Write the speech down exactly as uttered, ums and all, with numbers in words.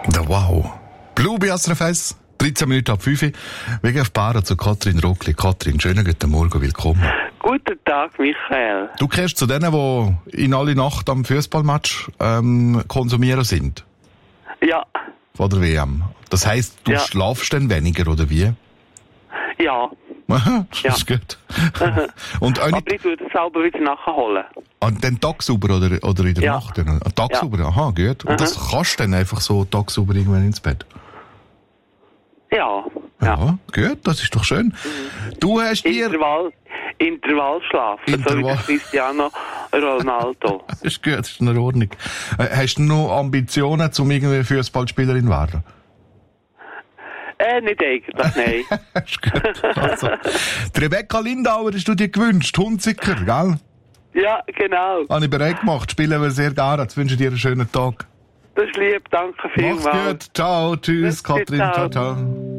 Da wow. Blue bei S R F eins, dreizehn Minuten ab fünf. Wir gehen auf Bar zu Katrin Rockli. Katrin, schönen guten Morgen, willkommen. Guten Tag, Michael. Du gehörst zu denen, die in alle Nacht am Fußballmatch ähm, konsumieren sind? Ja. Von der W M. Das heisst, du Ja. schlafst dann weniger, oder wie? Ja. Aha, das Ja. ist gut. Und auch Aber nicht, ich würde es selber wieder nachholen. an den tagsüber oder, oder in der Ja. Nacht? Dann? Tagsüber, aha, gut. Und Aha. das kannst du dann einfach so tagsüber irgendwann ins Bett? Ja. Ja, Ja. gut, das ist doch schön. Du hast dir... Intervall, Intervallschlaf. So wie Intervall. der Cristiano Ronaldo. Das ist gut, das ist in Ordnung. Äh, hast du noch Ambitionen, um irgendwie Fußballspielerin zu werden? Äh, nicht eigentlich, nein. Das ist gut. Also, die Rebecca Lindauer hast du dir gewünscht, Hunziker, gell? Ja, genau. Habe ich bereit gemacht, spielen wir sehr gerne. Jetzt wünsche ich dir einen schönen Tag. Das ist lieb, danke vielmals. Mach's gut, ciao, tschüss, Merci, Katrin, ciao, ciao. ciao.